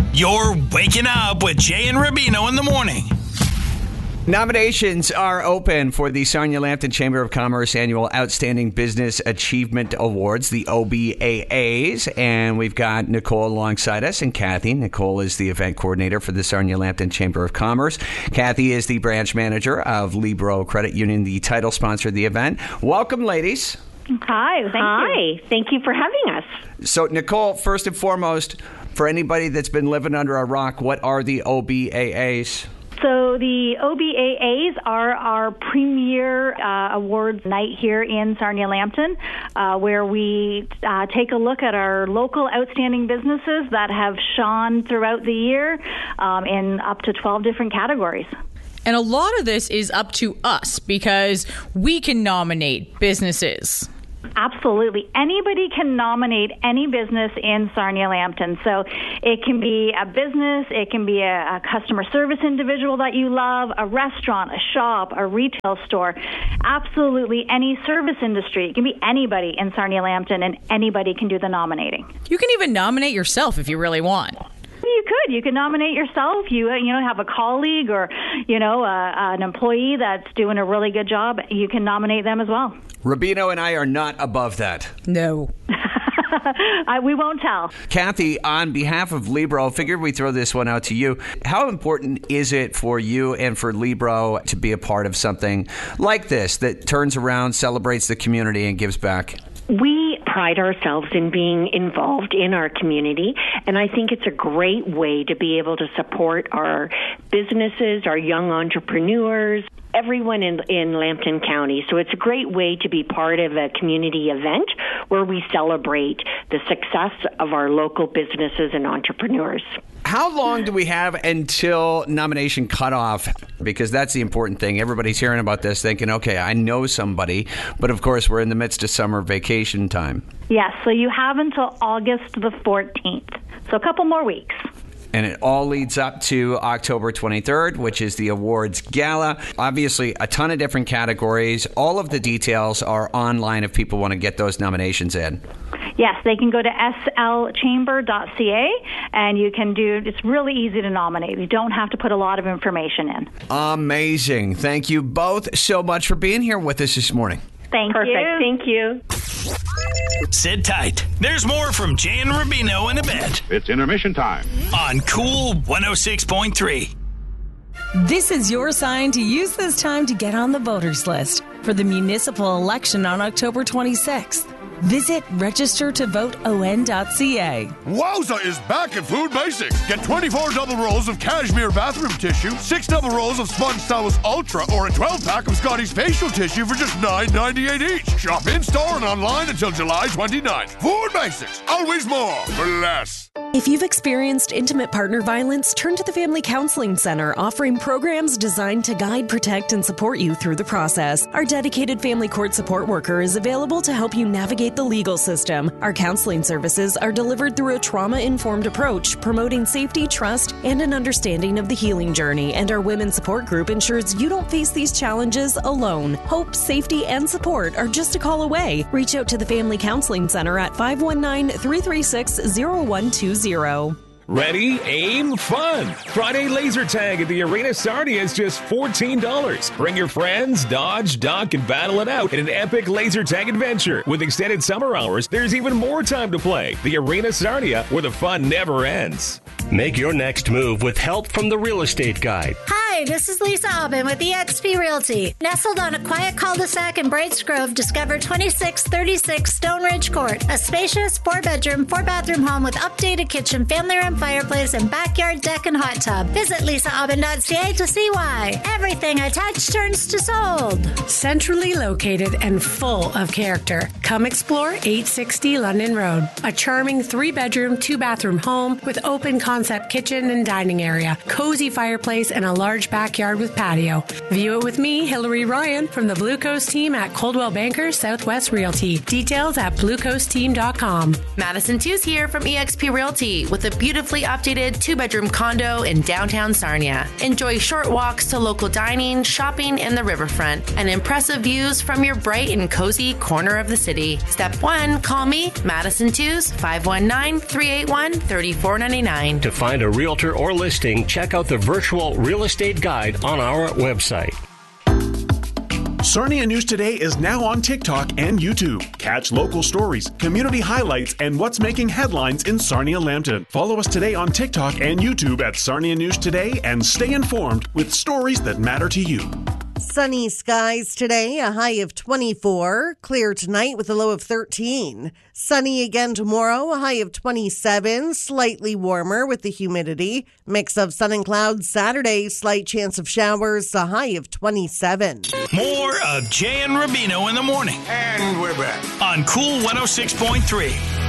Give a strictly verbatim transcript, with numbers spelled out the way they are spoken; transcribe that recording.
You're waking up with Jay and Rubino in the morning. Nominations are open for the Sarnia Lambton Chamber of Commerce Annual Outstanding Business Achievement Awards, the O B A As, and we've got Nicole alongside us and Kathy. Nicole is the event coordinator for the Sarnia Lambton Chamber of Commerce. Kathy is the branch manager of Libro Credit Union, the title sponsor of the event. Welcome, ladies. Hi. Thank Hi. you. Thank you for having us. So, Nicole, first and foremost, for anybody that's been living under a rock, what are the O B A As? So the O B A As are our premier uh, awards night here in Sarnia Lambton, uh, where we uh, take a look at our local outstanding businesses that have shone throughout the year um, in up to twelve different categories. And a lot of this is up to us because we can nominate businesses. Absolutely. Anybody can nominate any business in Sarnia Lambton. So it can be a business, it can be a, a customer service individual that you love, a restaurant, a shop, a retail store, absolutely any service industry. It can be anybody in Sarnia Lambton, and anybody can do the nominating. You can even nominate yourself if you really want. You could. You could nominate yourself. You uh, you know have a colleague or you know uh, an employee that's doing a really good job. You can nominate them as well. Rubino and I are not above that. No. I, we won't tell. Kathy, on behalf of Libro, figured we throw this one out to you. How important is it for you and for Libro to be a part of something like this that turns around, celebrates the community, and gives back? We pride ourselves in being involved in our community, and I think it's a great way to be able to support our businesses, our young entrepreneurs, everyone in, in Lambton County. So it's a great way to be part of a community event where we celebrate the success of our local businesses and entrepreneurs. How long do we have until nomination cutoff? Because that's the important thing. Everybody's hearing about this thinking, okay, I know somebody. But of course, we're in the midst of summer vacation time. Yes, so you have until August the fourteenth. So a couple more weeks. And it all leads up to October twenty-third, which is the awards gala. Obviously, a ton of different categories. All of the details are online if people want to get those nominations in. Yes, they can go to s l chamber dot c a, and you can do, it's really easy to nominate. You don't have to put a lot of information in. Amazing. Thank you both so much for being here with us this morning. Thank Perfect. you. Thank you. Sit tight. There's more from Jay and Rubino in a bit It's intermission time. on Cool one oh six point three. This is your sign to use this time to get on the voters list for the municipal election on October twenty-sixth. Visit register to vote o n dot c a. Wowza is back at Food Basics. Get twenty-four double rolls of cashmere bathroom tissue, six double rolls of Sponge Towels Ultra, or a twelve pack of Scotty's facial tissue for just nine ninety-eight each. Shop in-store and online until July twenty-ninth. Food Basics. Always more for less. If you've experienced intimate partner violence, turn to the Family Counseling Center, offering programs designed to guide, protect, and support you through the process. Our dedicated family court support worker is available to help you navigate the legal system. Our counseling services are delivered through a trauma-informed approach, promoting safety, trust, and an understanding of the healing journey. And our women's support group ensures you don't face these challenges alone. Hope, safety, and support are just a call away. Reach out to the Family Counseling Center at five one nine, three three six, zero one two zero. Ready, aim, fun. Friday laser tag at the Arena Sarnia is just fourteen dollars. Bring your friends, dodge, duck, and battle it out in an epic laser tag adventure. With extended summer hours, there's even more time to play. The Arena Sarnia, where the fun never ends. Make your next move with help from the Real Estate Guide. Hi, this is Lisa Aubin with E X P Realty. Nestled on a quiet cul-de-sac in Brights Grove, discover twenty-six thirty-six Stone Ridge Court, a spacious four-bedroom, four-bathroom home with updated kitchen, family room, fireplace, and backyard deck and hot tub. Visit lisa aubin dot c a to see why. Everything I touch turns to sold. Centrally located and full of character. Come explore eight sixty London Road, a charming three-bedroom, two-bathroom home with open concept kitchen and dining area, cozy fireplace, and a large backyard with patio. View it with me, Hillary Ryan, from the Blue Coast team at Coldwell Banker Southwest Realty. Details at blue coast team dot com. Madison Tews here from eXp Realty with a beautifully updated two-bedroom condo in downtown Sarnia. Enjoy short walks to local dining, shopping in the riverfront, and impressive views from your bright and cozy corner of the city. Step one, call me, Madison Tews, five one nine, three eight one, three four nine nine. To find a realtor or listing, check out the virtual real estate guide on our website. Sarnia News Today is now on TikTok and YouTube. Catch local stories, community highlights, and what's making headlines in Sarnia-Lambton. Follow us today on TikTok and YouTube at Sarnia News Today and stay informed with stories that matter to you. Sunny skies today, a high of twenty-four. Clear tonight with a low of thirteen. Sunny again tomorrow, a high of twenty-seven. Slightly warmer with the humidity. Mix of sun and clouds Saturday, slight chance of showers, a high of twenty-seven. More of Jay and Rubino in the morning. And we're back on Cool one oh six point three.